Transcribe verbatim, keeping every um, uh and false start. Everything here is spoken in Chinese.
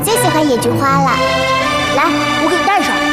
最喜欢野菊花了。 来，我给你戴上。